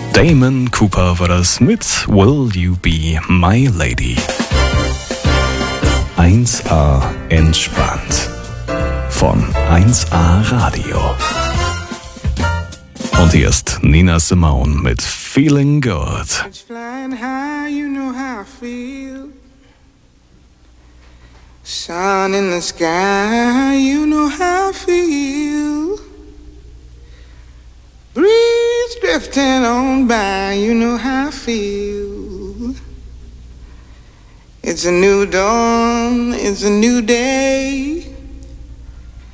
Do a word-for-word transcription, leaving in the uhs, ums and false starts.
Damon Cooper war das mit Will You Be My Lady. eins A entspannt von eins A Radio. Und hier ist Nina Simone mit Feeling Good. It's flying high, you know how I feel. Sun in the sky, you know how I feel. Breeze drifting on by, you know how I feel. It's a new dawn, it's a new day.